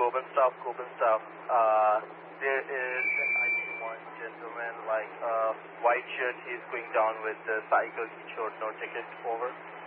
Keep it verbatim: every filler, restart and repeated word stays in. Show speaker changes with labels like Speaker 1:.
Speaker 1: Coben staff, Coben staff. Uh, there is an I see one gentleman, like uh, white shirt. He's going down with the cycle. He showed no ticket. Over.